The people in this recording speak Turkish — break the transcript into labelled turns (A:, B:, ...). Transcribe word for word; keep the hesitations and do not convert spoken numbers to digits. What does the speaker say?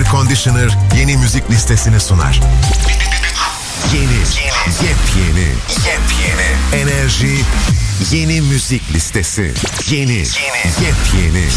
A: Air Conditioner yeni müzik listesini sunar. Yeni, yeni, yepyeni, yepyeni enerji, yeni müzik listesi. Yeni, yeni, yepyeni.